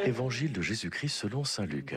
Évangile de Jésus-Christ selon saint Luc.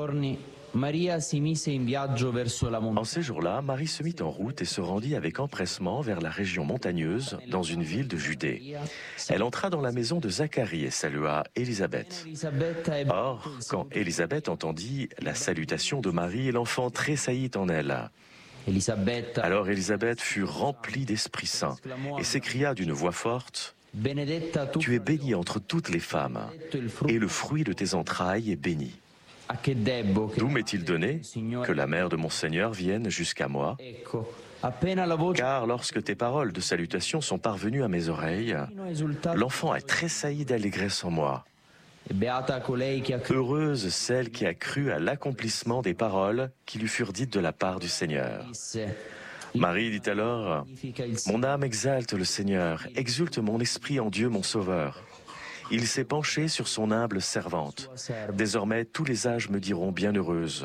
En ces jours-là, Marie se mit en route et se rendit avec empressement vers la région montagneuse, dans une ville de Judée. Elle entra dans la maison de Zacharie et salua Élisabeth. Or, quand Élisabeth entendit la salutation de Marie, l'enfant tressaillit en elle. Alors Élisabeth fut remplie d'Esprit Saint et s'écria d'une voix forte: « Tu es bénie entre toutes les femmes, et le fruit de tes entrailles est béni. D'où m'est-il donné que la mère de mon Seigneur vienne jusqu'à moi? Car lorsque tes paroles de salutation sont parvenues à mes oreilles, l'enfant a tressailli d'allégresse en moi. Heureuse celle qui a cru à l'accomplissement des paroles qui lui furent dites de la part du Seigneur. » Marie dit alors: « Mon âme exalte le Seigneur, exulte mon esprit en Dieu mon Sauveur. Il s'est penché sur son humble servante. Désormais, tous les âges me diront bienheureuse.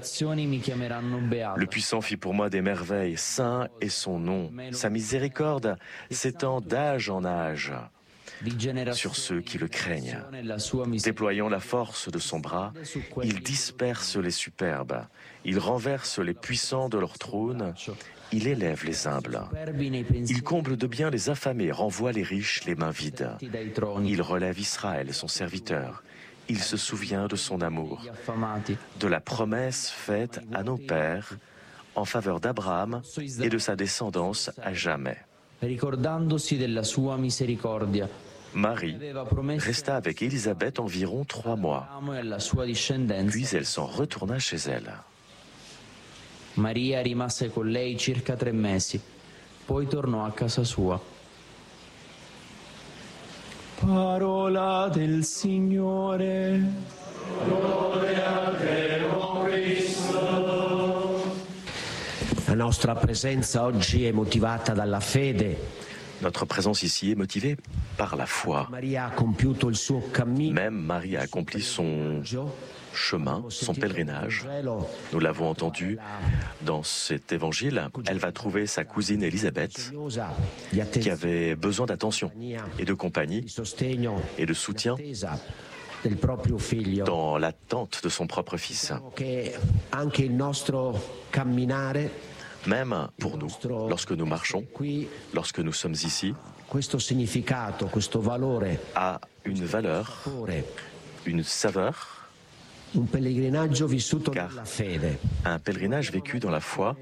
Le Puissant fit pour moi des merveilles, saint est son nom. Sa miséricorde s'étend d'âge en âge sur ceux qui le craignent. Déployant la force de son bras, il disperse les superbes. Il renverse les puissants de leur trône. Il élève les humbles. Il comble de bien les affamés, renvoie les riches les mains vides. Il relève Israël, son serviteur. Il se souvient de son amour, de la promesse faite à nos pères en faveur d'Abraham et de sa descendance à jamais. » Marie resta avec Élisabeth environ 3 mois, puis elle s'en retourna chez elle. Maria rimase con lei circa 3 mesi, poi tornò a casa sua. Parola del Signore. Gloria a te, o Cristo. La nostra presenza oggi è motivata dalla fede. Notre présence ici est motivée par la foi. Même Marie a accompli son chemin, son pèlerinage. Nous l'avons entendu dans cet évangile. Elle va trouver sa cousine Élisabeth, qui avait besoin d'attention et de compagnie et de soutien dans l'attente de son propre fils. Même pour nous, lorsque nous marchons, lorsque nous sommes ici, a une valeur, une saveur, car un pèlerinage vécu dans la foi.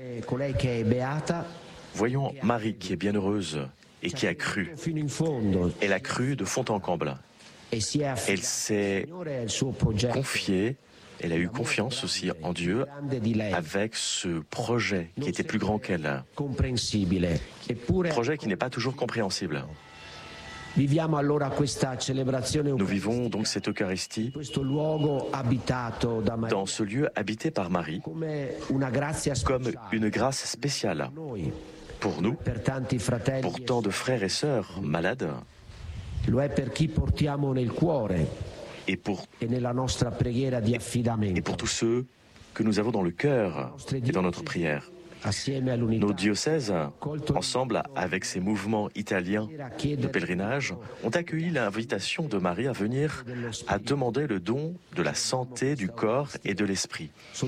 Voyons Marie qui est bienheureuse et qui a cru. Elle a cru de fond en comble. Elle s'est confiée. Elle a eu confiance aussi en Dieu avec ce projet qui était plus grand qu'elle. Projet qui n'est pas toujours compréhensible. Nous vivons donc cette Eucharistie dans ce lieu habité par Marie comme une grâce spéciale pour nous, pour tant de frères et sœurs malades. Et pour tous ceux que nous avons dans le cœur et dans notre prière. Nos diocèses, ensemble avec ces mouvements italiens de pèlerinage, ont accueilli l'invitation de Marie à venir à demander le don de la santé du corps et de l'esprit.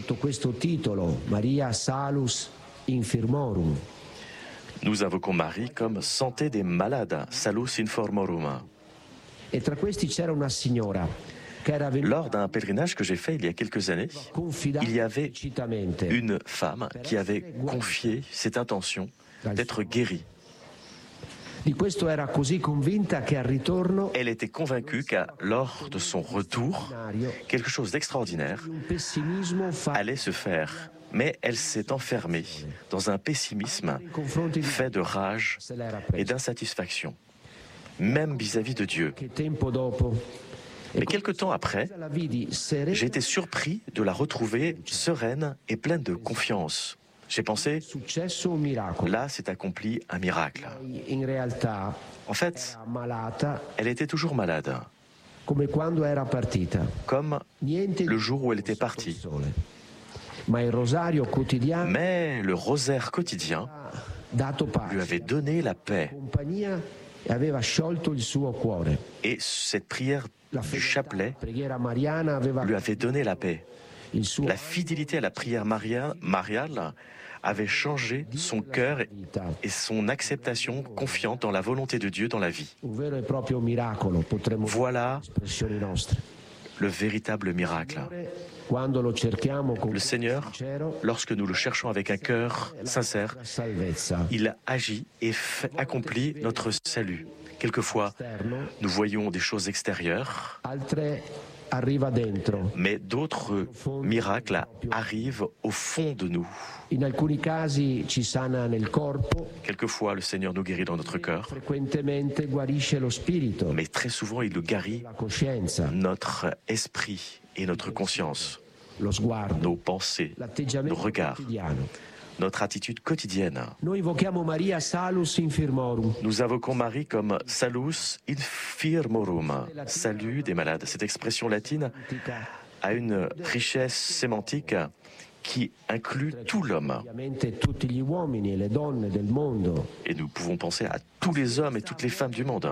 Nous invoquons Marie comme santé des malades, Salus Informorum. Lors d'un pèlerinage que j'ai fait il y a quelques années, il y avait une femme qui avait confié cette intention d'être guérie. Elle était convaincue qu'à lors de son retour, quelque chose d'extraordinaire allait se faire. Mais elle s'est enfermée dans un pessimisme fait de rage et d'insatisfaction, même vis-à-vis de Dieu. Mais quelque temps après, j'ai été surpris de la retrouver sereine et pleine de confiance. J'ai pensé, là s'est accompli un miracle. En fait, elle était toujours malade, comme le jour où elle était partie. Mais le rosaire quotidien lui avait donné la paix Et cette prière du chapelet lui avait donné la paix. La fidélité à la prière mariale avait changé son cœur et son acceptation confiante dans la volonté de Dieu dans la vie. Voilà le véritable miracle. Le Seigneur, lorsque nous le cherchons avec un cœur sincère, il agit et accomplit notre salut. Quelquefois, nous voyons des choses extérieures, mais d'autres miracles arrivent au fond de nous. Quelquefois, le Seigneur nous guérit dans notre cœur, mais très souvent, il nous guérit notre esprit et notre conscience, nos pensées, nos regards, notre attitude quotidienne. Nous invoquons Marie comme Salus Infirmorum, salut des malades. Cette expression latine a une richesse sémantique qui inclut tout l'homme. Et nous pouvons penser à tous les hommes et toutes les femmes du monde.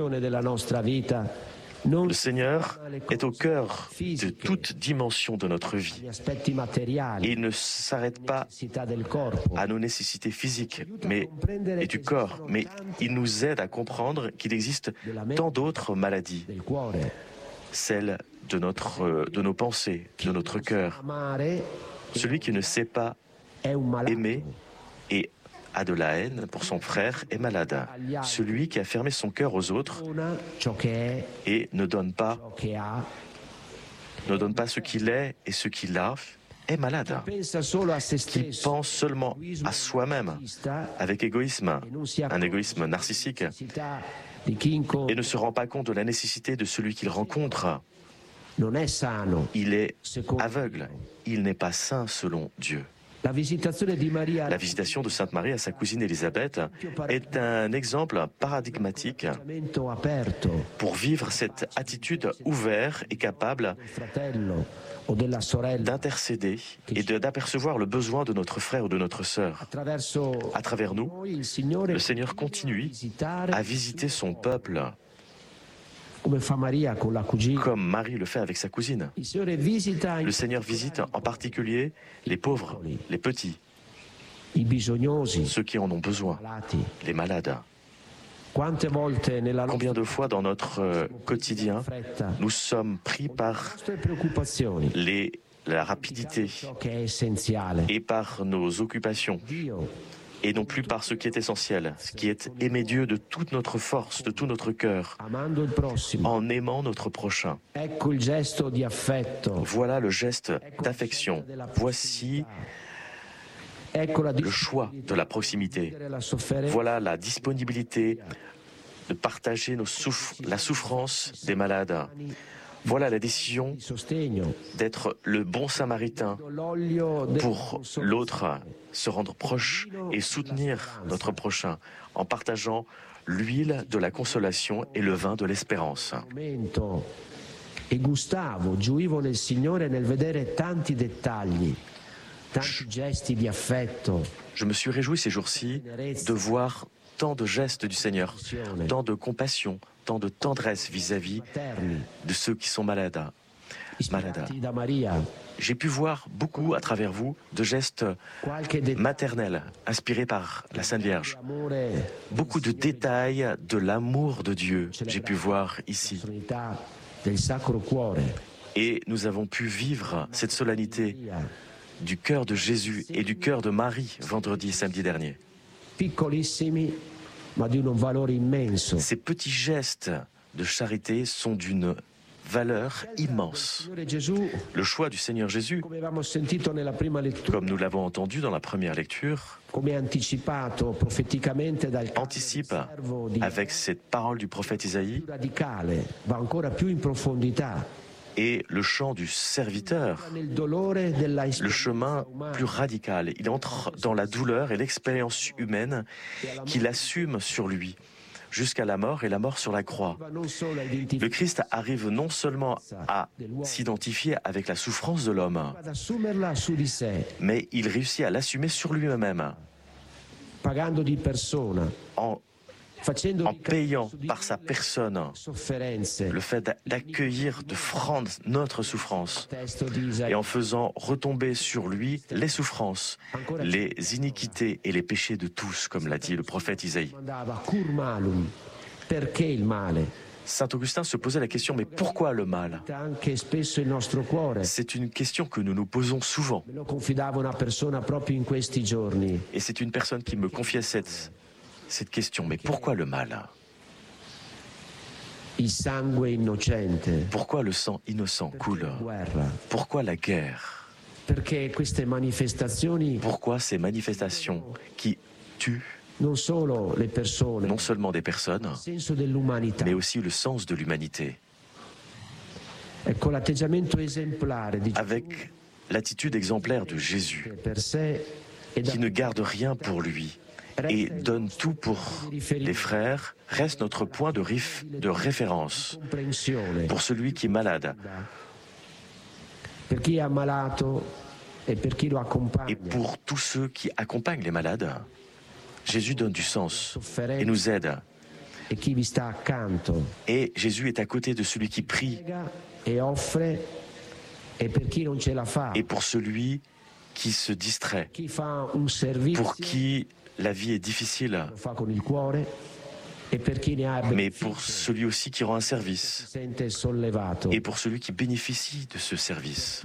Le Seigneur est au cœur de toute dimension de notre vie. Il ne s'arrête pas à nos nécessités physiques et du corps, mais il nous aide à comprendre qu'il existe tant d'autres maladies, celles de nos pensées, de notre cœur. Celui qui ne sait pas aimer et a de la haine pour son frère est malade. Celui qui a fermé son cœur aux autres et ne donne pas ce qu'il est et ce qu'il a est malade. Qui pense seulement à soi-même avec égoïsme, un égoïsme narcissique, et ne se rend pas compte de la nécessité de celui qu'il rencontre. Il est aveugle, il n'est pas sain selon Dieu. La visitation de Sainte Marie à sa cousine Élisabeth est un exemple paradigmatique pour vivre cette attitude ouverte et capable d'intercéder et d'apercevoir le besoin de notre frère ou de notre sœur. À travers nous, le Seigneur continue à visiter son peuple, comme Marie le fait avec sa cousine. Le Seigneur visite en particulier les pauvres, les petits, ceux qui en ont besoin, les malades. Combien de fois dans notre quotidien, nous sommes pris par la rapidité et par nos occupations, et non plus par ce qui est essentiel, ce qui est aimer Dieu de toute notre force, de tout notre cœur, en aimant notre prochain. Voilà le geste d'affection. Voici le choix de la proximité. Voilà la disponibilité de partager la souffrance des malades. Voilà la décision d'être le bon samaritain pour l'autre, se rendre proche et soutenir notre prochain en partageant l'huile de la consolation et le vin de l'espérance. E gustavo, gioivo nel Signore nel vedere tanti dettagli, tanti gesti di affetto. Je me suis réjoui ces jours-ci de voir tant de gestes du Seigneur, tant de compassion, tant de tendresse vis-à-vis de ceux qui sont malades. J'ai pu voir beaucoup à travers vous de gestes maternels inspirés par la Sainte Vierge. Beaucoup de détails de l'amour de Dieu, j'ai pu voir ici. Et nous avons pu vivre cette solennité du cœur de Jésus et du cœur de Marie vendredi et samedi dernier. Ces petits gestes de charité sont d'une valeur immense. Le choix du Seigneur Jésus, comme nous l'avons entendu dans la première lecture, anticipe avec cette parole du prophète Isaïe et le chant du serviteur, le chemin plus radical. Il entre dans la douleur et l'expérience humaine qu'il assume sur lui jusqu'à la mort et la mort sur la croix. Le Christ arrive non seulement à s'identifier avec la souffrance de l'homme, mais il réussit à l'assumer sur lui-même en en payant par sa personne le fait d'accueillir, de prendre notre souffrance et en faisant retomber sur lui les souffrances, les iniquités et les péchés de tous, comme l'a dit le prophète Isaïe. Saint Augustin se posait la question, mais pourquoi le mal? C'est une question que nous nous posons souvent. Et c'est une personne qui me confiait cette question, mais pourquoi le mal? Pourquoi le sang innocent coule? Pourquoi la guerre? Pourquoi ces manifestations qui tuent non seulement des personnes, mais aussi le sens de l'humanité? Avec l'attitude exemplaire de Jésus, qui ne garde rien pour lui et donne tout pour les frères, reste notre point de référence pour celui qui est malade et pour tous ceux qui accompagnent les malades. Jésus donne du sens et nous aide. Et Jésus est à côté de celui qui prie et pour celui qui se distrait, pour qui la vie est difficile, mais pour celui aussi qui rend un service et pour celui qui bénéficie de ce service.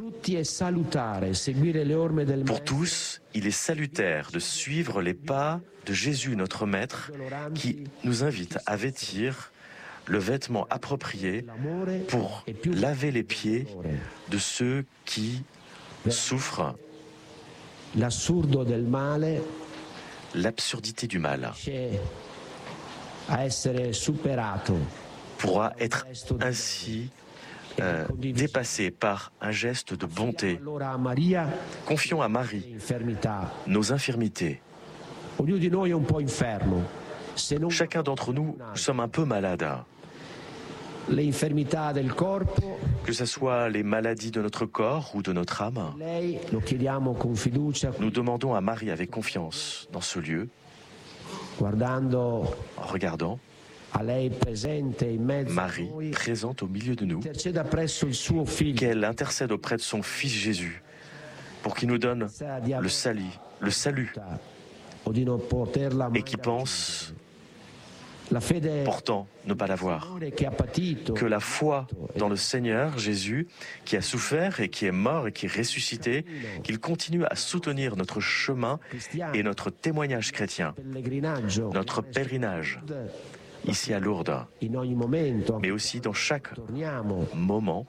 Pour tous, il est salutaire de suivre les pas de Jésus, notre Maître, qui nous invite à vêtir le vêtement approprié pour laver les pieds de ceux qui souffrent. L'absurdité du mal pourra être ainsi dépassée par un geste de bonté. Confions à Marie nos infirmités. Chacun d'entre nous sommes un peu malades. Que ce soit les maladies de notre corps ou de notre âme, nous demandons à Marie avec confiance dans ce lieu, en regardant Marie présente au milieu de nous, qu'elle intercède auprès de son Fils Jésus pour qu'il nous donne le salut, et qui pense pourtant ne pas l'avoir. Que la foi dans le Seigneur Jésus, qui a souffert et qui est mort et qui est ressuscité, qu'il continue à soutenir notre chemin et notre témoignage chrétien, notre pèlerinage ici à Lourdes, mais aussi dans chaque moment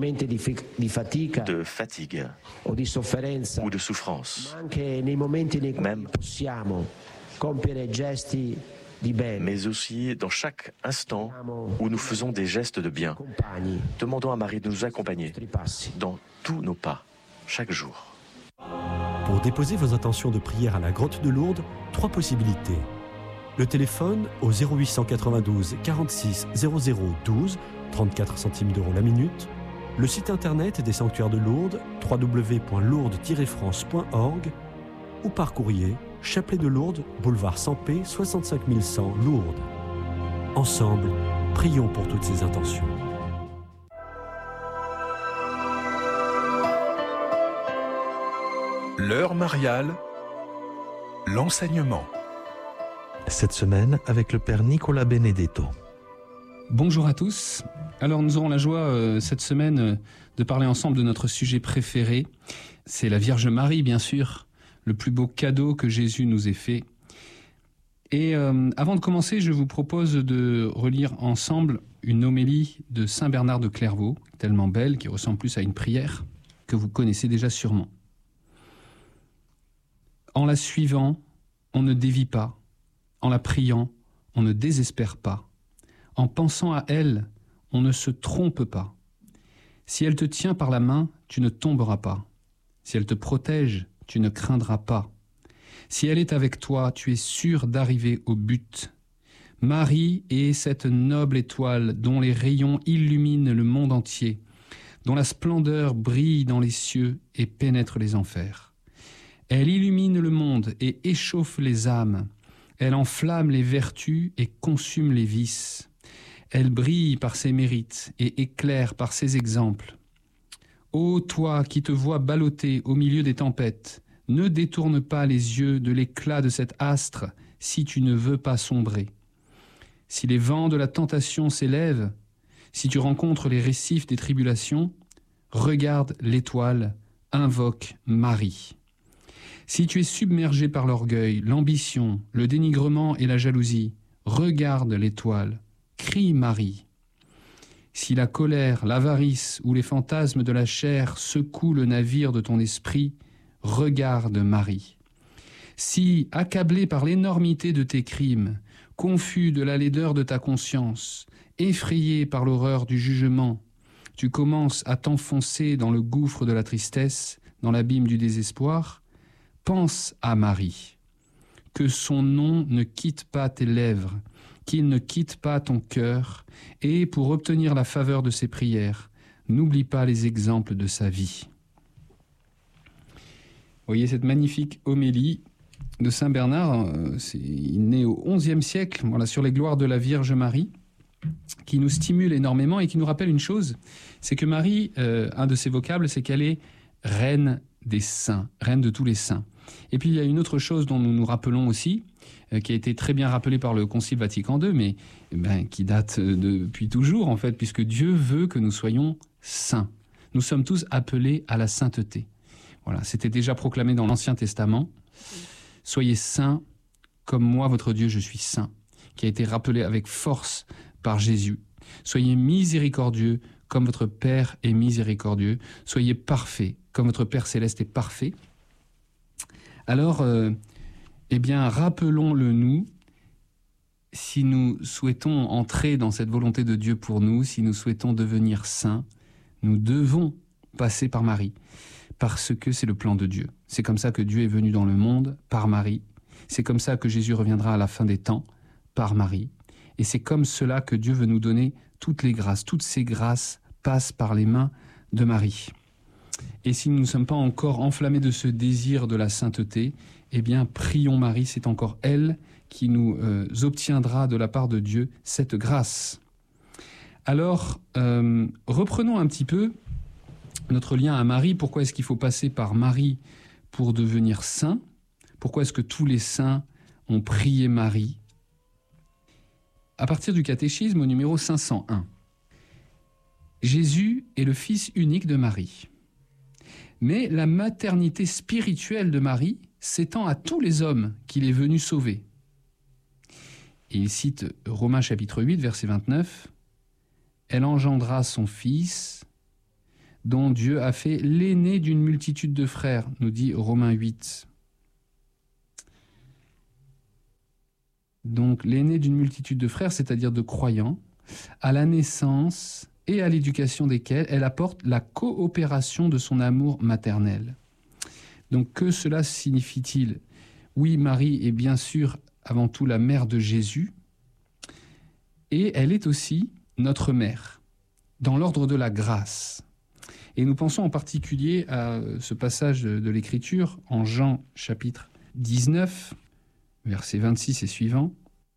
de fatigue ou de souffrance, même, mais aussi dans chaque instant où nous faisons des gestes de bien. Demandons à Marie de nous accompagner dans tous nos pas, chaque jour. Pour déposer vos intentions de prière à la grotte de Lourdes, 3 possibilités. Le téléphone au 0892 46 00 12, 34 centimes d'euros la minute. Le site internet des sanctuaires de Lourdes, www.lourdes-france.org, ou par courrier, Chapelet de Lourdes, boulevard Sampé, 65 100 Lourdes. Ensemble, prions pour toutes ces intentions. L'heure mariale, l'enseignement. Cette semaine avec le Père Nicolas Benedetto. Bonjour à tous. Alors nous aurons la joie cette semaine de parler ensemble de notre sujet préféré. C'est la Vierge Marie, bien sûr, le plus beau cadeau que Jésus nous ait fait. Et avant de commencer, je vous propose de relire ensemble une homélie de Saint Bernard de Clairvaux, tellement belle, qui ressemble plus à une prière, que vous connaissez déjà sûrement. En la suivant, on ne dévie pas. En la priant, on ne désespère pas. En pensant à elle, on ne se trompe pas. Si elle te tient par la main, tu ne tomberas pas. Si elle te protège, tu ne craindras pas. Si elle est avec toi, tu es sûr d'arriver au but. Marie est cette noble étoile dont les rayons illuminent le monde entier, dont la splendeur brille dans les cieux et pénètre les enfers. Elle illumine le monde et échauffe les âmes. Elle enflamme les vertus et consume les vices. Elle brille par ses mérites et éclaire par ses exemples. Ô toi qui te vois ballotter au milieu des tempêtes, ne détourne pas les yeux de l'éclat de cet astre si tu ne veux pas sombrer. Si les vents de la tentation s'élèvent, si tu rencontres les récifs des tribulations, regarde l'étoile, invoque Marie. Si tu es submergé par l'orgueil, l'ambition, le dénigrement et la jalousie, regarde l'étoile, crie Marie. Si la colère, l'avarice ou les fantasmes de la chair secouent le navire de ton esprit, regarde Marie. Si, accablé par l'énormité de tes crimes, confus de la laideur de ta conscience, effrayé par l'horreur du jugement, tu commences à t'enfoncer dans le gouffre de la tristesse, dans l'abîme du désespoir, pense à Marie. Que son nom ne quitte pas tes lèvres, qu'il ne quitte pas ton cœur, et pour obtenir la faveur de ses prières, n'oublie pas les exemples de sa vie. Vous voyez cette magnifique homélie de Saint Bernard, il est né au XIe siècle, voilà, sur les gloires de la Vierge Marie, qui nous stimule énormément et qui nous rappelle une chose, c'est que Marie, un de ses vocables, c'est qu'elle est reine des saints, reine de tous les saints. Et puis il y a une autre chose dont nous nous rappelons aussi, qui a été très bien rappelée par le Concile Vatican II, mais qui date depuis toujours en fait, puisque Dieu veut que nous soyons saints. Nous sommes tous appelés à la sainteté. Voilà, c'était déjà proclamé dans l'Ancien Testament. Soyez saints comme moi, votre Dieu, je suis saint, qui a été rappelé avec force par Jésus. Soyez miséricordieux comme votre Père est miséricordieux. Soyez parfaits comme votre Père céleste est parfait. Alors, rappelons-le nous, si nous souhaitons entrer dans cette volonté de Dieu pour nous, si nous souhaitons devenir saints, nous devons passer par Marie, parce que c'est le plan de Dieu. C'est comme ça que Dieu est venu dans le monde, par Marie. C'est comme ça que Jésus reviendra à la fin des temps, par Marie. Et c'est comme cela que Dieu veut nous donner toutes les grâces. Toutes ces grâces passent par les mains de Marie. Et si nous ne sommes pas encore enflammés de ce désir de la sainteté, eh bien, prions Marie, c'est encore elle qui nous obtiendra de la part de Dieu cette grâce. Alors, reprenons un petit peu notre lien à Marie. Pourquoi est-ce qu'il faut passer par Marie pour devenir saint? Pourquoi est-ce que tous les saints ont prié Marie? À partir du catéchisme au numéro 501. Jésus est le fils unique de Marie. Mais la maternité spirituelle de Marie s'étend à tous les hommes qu'il est venu sauver. Et il cite Romains chapitre 8, verset 29. « Elle engendra son fils, dont Dieu a fait l'aîné d'une multitude de frères », nous dit Romains 8. Donc l'aîné d'une multitude de frères, c'est-à-dire de croyants, à la naissance et à l'éducation desquels elle apporte la coopération de son amour maternel. Donc que cela signifie-t-il? Oui, Marie est bien sûr avant tout la mère de Jésus, et elle est aussi notre mère, dans l'ordre de la grâce. Et nous pensons en particulier à ce passage de l'Écriture en Jean chapitre 19, versets 26 et suivants.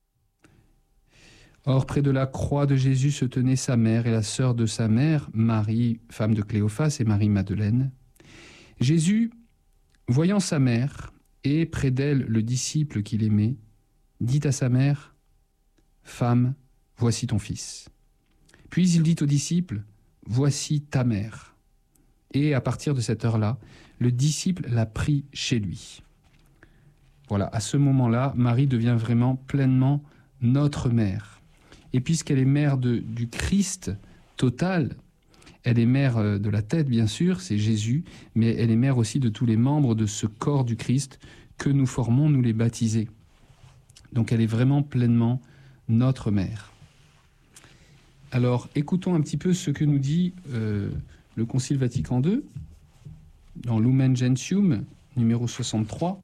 Or, près de la croix de Jésus se tenaient sa mère et la sœur de sa mère, Marie, femme de Cléophas, et Marie-Madeleine. Jésus, voyant sa mère et près d'elle le disciple qu'il aimait, dit à sa mère, « Femme, voici ton fils. » Puis il dit au disciple, « Voici ta mère. » Et à partir de cette heure-là, le disciple l'a pris chez lui. Voilà, à ce moment-là, Marie devient vraiment pleinement notre mère. Et puisqu'elle est mère du Christ total, elle est mère de la tête, bien sûr, c'est Jésus, mais elle est mère aussi de tous les membres de ce corps du Christ que nous formons, nous les baptisés. Donc elle est vraiment pleinement notre mère. Alors, écoutons un petit peu ce que nous dit le Concile Vatican II, dans Lumen Gentium, numéro 63.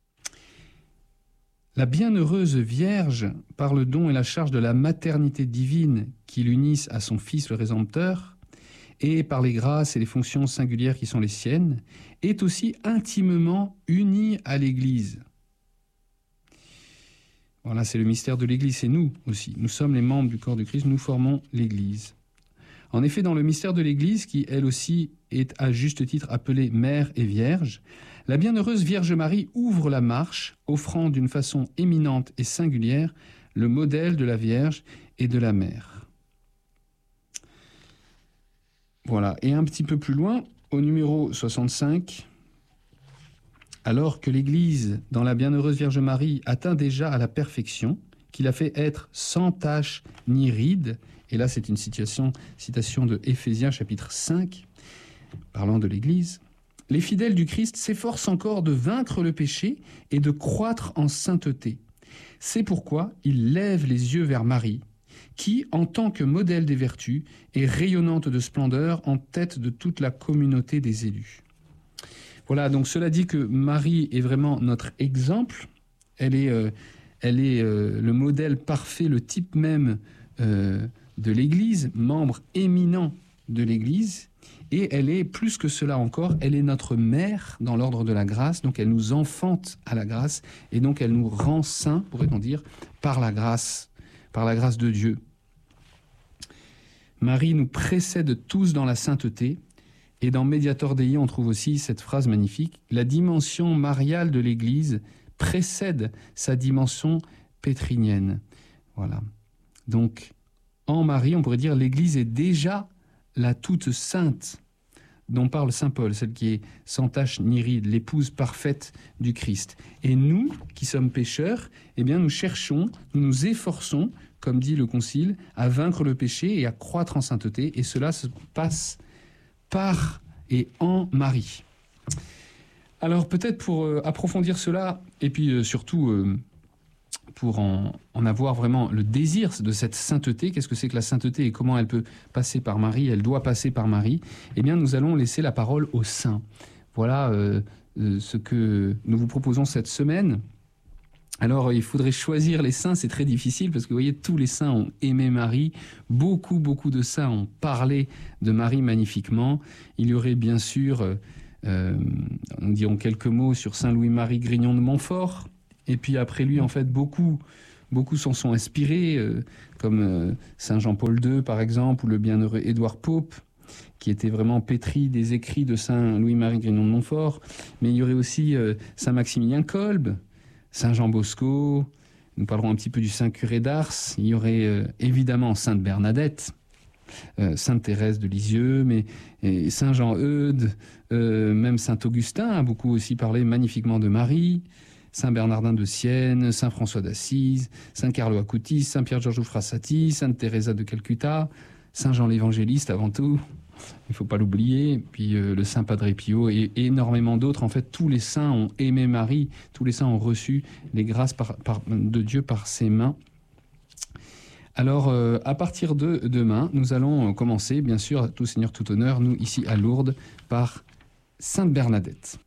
La bienheureuse Vierge, par le don et la charge de la maternité divine qui l'unissent à son Fils le Rédempteur, et par les grâces et les fonctions singulières qui sont les siennes, est aussi intimement unie à l'Église. Voilà, c'est le mystère de l'Église, c'est nous aussi. Nous sommes les membres du corps du Christ, nous formons l'Église. En effet, dans le mystère de l'Église, qui elle aussi est à juste titre appelée Mère et Vierge, la bienheureuse Vierge Marie ouvre la marche, offrant d'une façon éminente et singulière le modèle de la Vierge et de la Mère. Voilà, et un petit peu plus loin, au numéro 65, alors que l'Église, dans la bienheureuse Vierge Marie, atteint déjà à la perfection, qu'il a fait être sans tache ni ride, et là c'est une citation de Éphésiens chapitre 5, parlant de l'Église, les fidèles du Christ s'efforcent encore de vaincre le péché et de croître en sainteté. C'est pourquoi ils lèvent les yeux vers Marie, qui, en tant que modèle des vertus, est rayonnante de splendeur en tête de toute la communauté des élus. Voilà, donc cela dit que Marie est vraiment notre exemple. Elle est le modèle parfait, le type même de l'Église, membre éminent de l'Église. Et elle est, plus que cela encore, elle est notre mère dans l'ordre de la grâce. Donc elle nous enfante à la grâce et donc elle nous rend saints, pourrait-on dire, par la grâce de Dieu. Marie nous précède tous dans la sainteté. Et dans Mediator Dei, on trouve aussi cette phrase magnifique. La dimension mariale de l'Église précède sa dimension pétrinienne. Voilà. Donc, en Marie, on pourrait dire l'Église est déjà la toute sainte dont parle saint Paul, celle qui est sans tache ni ride, l'épouse parfaite du Christ. Et nous, qui sommes pécheurs, eh bien, nous cherchons, nous nous efforçons, comme dit le Concile, à vaincre le péché et à croître en sainteté. Et cela se passe par et en Marie. Alors peut-être pour approfondir cela, et puis surtout pour en avoir vraiment le désir de cette sainteté, qu'est-ce que c'est que la sainteté et comment elle peut passer par Marie, elle doit passer par Marie, eh bien nous allons laisser la parole aux saints. Voilà ce que nous vous proposons cette semaine. Alors, il faudrait choisir les saints, c'est très difficile parce que vous voyez, tous les saints ont aimé Marie, beaucoup de saints ont parlé de Marie magnifiquement. Il y aurait bien sûr, nous dirons quelques mots sur saint Louis-Marie Grignon de Montfort, et puis après lui, en fait, beaucoup s'en sont inspirés, comme saint Jean-Paul II, par exemple, ou le bienheureux Édouard Pope, qui était vraiment pétri des écrits de saint Louis-Marie Grignon de Montfort. Mais il y aurait aussi saint Maximilien Kolb, saint Jean Bosco, nous parlerons un petit peu du saint curé d'Ars, il y aurait évidemment sainte Bernadette, sainte Thérèse de Lisieux, mais saint Jean Eudes, même saint Augustin a beaucoup aussi parlé magnifiquement de Marie, saint Bernardin de Sienne, saint François d'Assise, saint Carlo Acutis, saint Pierre Giorgio Frassati, sainte Teresa de Calcutta, saint Jean l'Évangéliste avant tout, il ne faut pas l'oublier, puis le saint Padre Pio et énormément d'autres. En fait, tous les saints ont aimé Marie, tous les saints ont reçu les grâces de Dieu par ses mains. Alors, à partir de demain, nous allons commencer, bien sûr, tout Seigneur, tout honneur, nous ici à Lourdes, par sainte Bernadette.